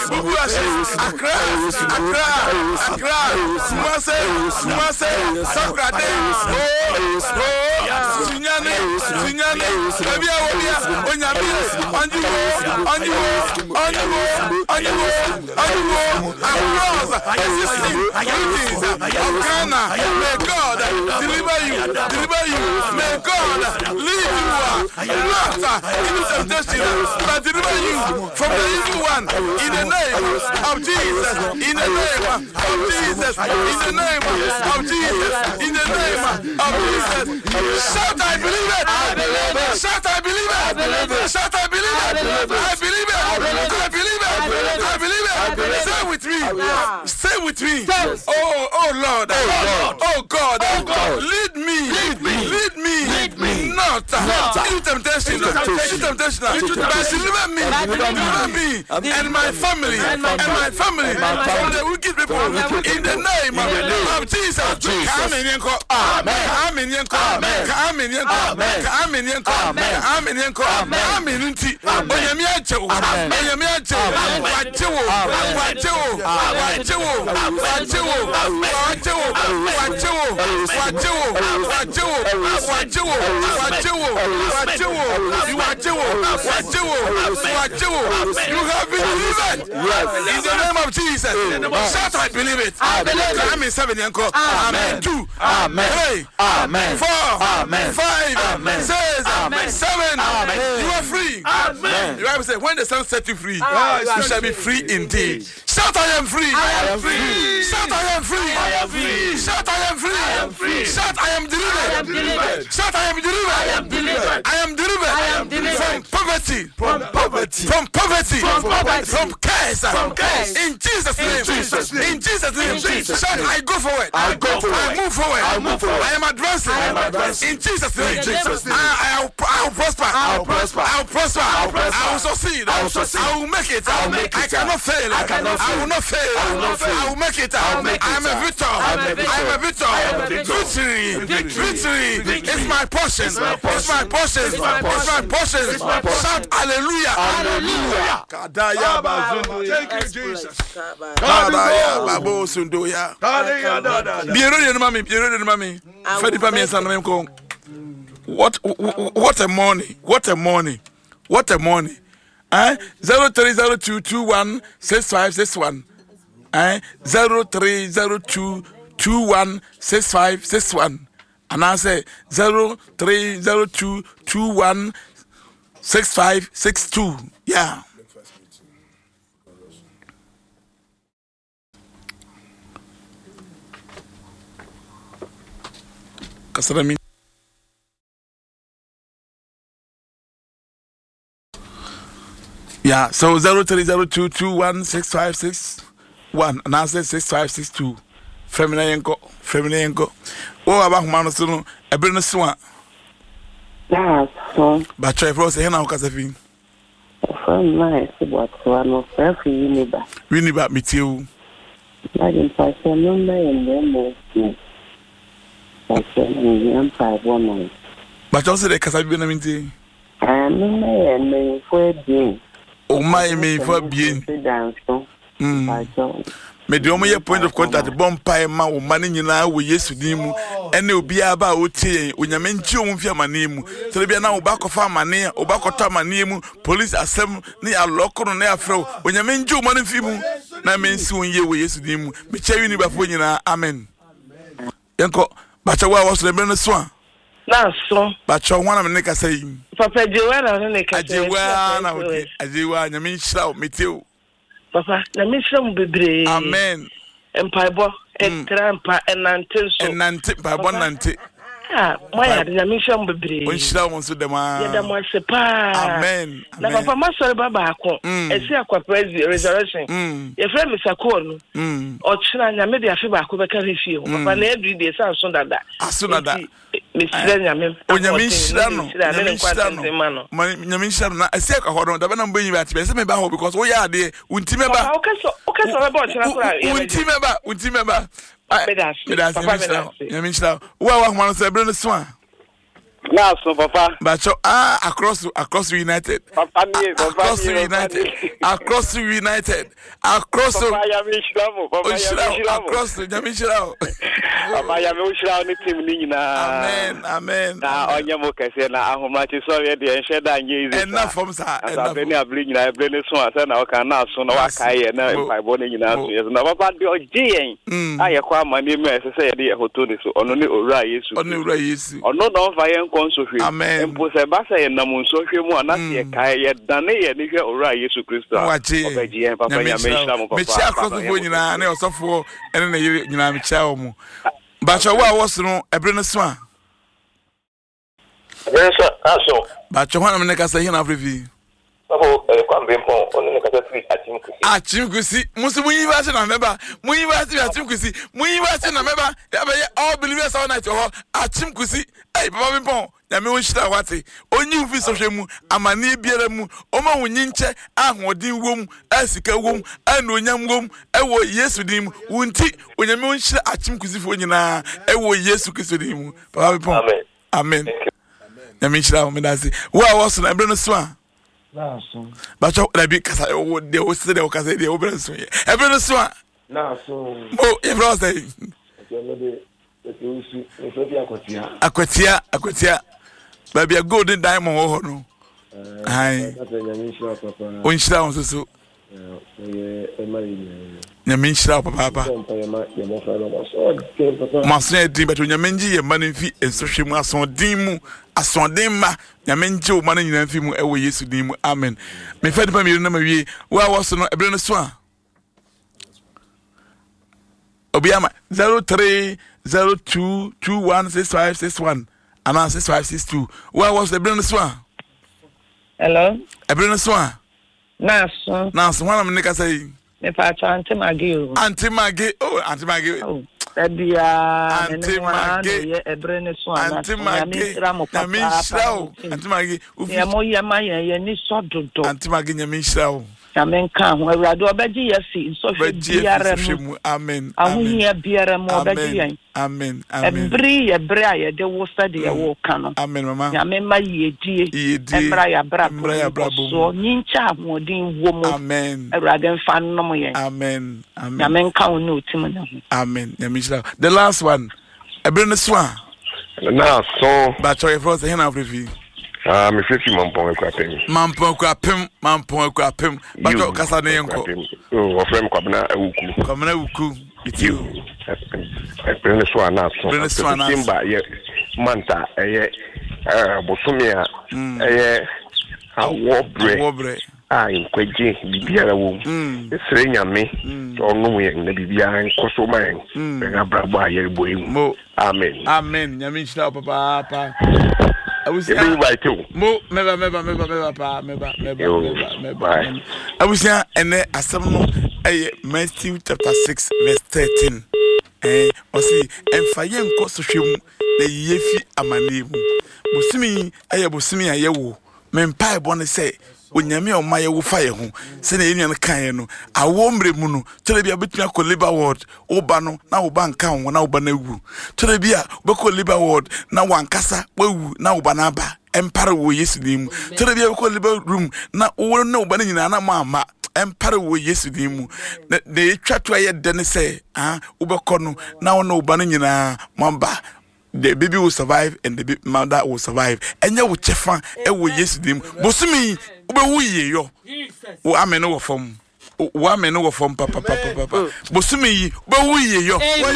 Accra, Kumase, Sakrade, Sinyane, may God deliver you. May God lead you not into temptation, but deliver you from the evil one. In the name of Jesus. In the name of Jesus. In the name of Jesus. In the name of Jesus. Shout, I believe it. Shout, I believe it. Shout, I believe it. I believe it. I believe it. I believe it. Say with me. Say with me. Oh Lord. Oh God. Lead me. Not into temptation. But deliver me and my family from the wicked people. In the name of Jesus. You have been delivered. In the name of Jesus. Shout, I believe it. Amen. 7 yanko. Amen. 2. Amen. 3. Amen. 4. Amen. 5. Amen. 6. Amen. 7. Amen. You are free. Amen. The Bible says, when the Son set you free, you shall be free indeed. Shout, I am free. I am free. Shout, I am free. I am free. Shout, I am free. I am free. Shout, I am delivered. I am delivered. Shout, I am delivered. I am delivered. I am delivered. I am delivered. From poverty. From poverty. From poverty. From poverty. From curse. From curse. In Jesus' name. In Jesus' name. Shout, I go forward. I go forward. I move forward. I move forward. I am advancing. I am advancing. In Jesus' name. I will prosper. I will prosper. I will prosper. I will succeed. I will succeed. I will make it. I will make it. I cannot fail. I cannot fail. I will not fail. I will not fail. I will make it. I will make it. I am a victor. I am a victor. Victory. It's my portion. It's my portion. It's my portion. Shout hallelujah. Hallelujah. Thank you, Jesus. What a morning. 0302216561. 0302216561. And I say 0302216562. Yeah. Yeah, so 0302216561 and I say 6562. Feminine go. Oh, about Manosino, a British swan. That's so. But try for us, Hena Casafi. From nice, what one of every universe. Really about me too. I didn't pass a number and then more. I said, I'm 5 But also the Casabi. I'm and me for being. Oh, my, me for being. Me do my point of contact bompai ma wo mane nyina wo Yesu din mu ene obi aba o tie onyamenchi o mfia mane mu so bia na wo ba kofa mane o ba kota mane mu police asem ne alokoro na afro onyamenchi o mane fi mu na mensi wonye wo Yesu din mu me chewi ni bafo nyina amen yenko bacha wa so be no so na so bacha wana me ne ka sai papa jewa na ne ka ajewa na o ajewa nyamenchi ra meteo Papa, na misem bebre. Amen. Empaibo, entrampa enante so. Enante, paibo nante. Moya na misem bebre. Onhira won so dema. Ya da mo sepa. Amen. Na papa masore baba akọ. Esi akwa praise resurrection. Ye frɛ me sako no. O kyina nya me de afi ba akọ beka refie. Papa na every day san so dada. Aso dada. Misira nya me. Onyame hira no. Nyame hira no. Esi akwa ho no da na mbanyi ba tibe. Se me ba ho because wo ya ade untime ba. O kaso ba o kyina kora. Untime ba. Nyame hira. Wa homa no se bre no so a. Now, so Papa. But across United. Papa, across United. Across United. Across Papa, across Yamishirao. Papa, Yamishirao, team Nina. Amen. Now, on your mocha, now, I'm much sorry, the shed and ye. Enough from Sa. I've been a bling, I've been a swan, and I can now soon walk. I know my body in us. Never about your G. I acquire my name as I say, dear Hotonis, on only Uriah. Or not on fire and consul. Amen. And put a bassa and Namun social one, not yet Kaya, Dane, and if you're Uriah Christ. Papa, Michelle across the phone, and also for and then you know, Michelle. But your was no a Brenner Swan. But your one of say, of review. Achimkusi, Musumu version of member, Mui version of Achimkusi, Mui version of member, all believers all night or Achimkusi, hey, Papa Pon, Yamushita Wati, only you feel social, Amani Bieramu, Oma Wininche, and Wadin womb, Asika womb, and Winyam womb, Ewo yes with him, Wunti, when Yamushita Achimkusi for Yina, Ewo yes with him, Papa Pon. Amen. Yamishra Medasi. Where was the Brenner Swan? But you be because I would they was the occasion the open swing. Every swan. Now, so, oh, if I say, Aquatia, baby, a golden diamond. Oh, no. I won't also so. Yamisha, Papa. Master, but when Yamenji, a money fee, and social mason dimu, a son dema, Yamenjo, money and film, away yes to dim. Amen. Me fed by me, number ye, where was no a brand swan? Obiama 0302216561 and 6562. Where was the brand swan? Hello? A brand swan. Now, one of the niggas say, if I try Auntie Maggie. Auntie Maggie. Oh, Auntie Maggie. Oh, that'd be Auntie Maggie. A brand swan. Auntie Maggie. Auntie Maggie. Yamoya, and this sort of Auntie Maggie, Yamisha. Amen. Come where I do a beji yesi. So amen. I hear beer more beji. Amen. Every a bria, the water the walk cano. Amen, Mamma. Yamen my ye, Braya Brabo. So nincha modin woman. Amen. A rather fan no more. Amen. Yamen count no Timon. Amen. Yamisha. The last one. A brand swan. Now, so, but your first hand of review. Me fifty Mampong Crapim, but your Casanenco. Oh, friend Kwabna Uku. Come Uku. It's you. Beneswan now. Timba, ye, Manta, Bosumia, Warbre. In Quaji, Bibiara womb. It's Rayami, or no, in the Bibia and Kosoman. Braba, Yerboy. Amen. Amen. Yamisha, Papa. I was right too. Never. I was here and there as some Matthew chapter 6, verse 13. Or see, and Fayen Kososhim, the Yefi Amanibu. Busimi, I yew. Men pie bonnet say, when Yami or Maya will fire who, send a Indian Kayano, a warm remuno, tell be a bit of Liba ward, Obano, now bank count, now Banewu. Tell be a Boko Liba ward, now one Casa, now Banaba, Empire wo yesterday. Tell be a Boko Liba room, now all no banana mamma. Empire wo yesterday. They try to add Dennis say, Ubacono, now no banana, Mamba. The baby will survive and the baby mother will survive. And you will chefa, and will yesterday. Bosumi, Ubawi, yo. Woman over from Papa. Bosumi, Ubawi, yo.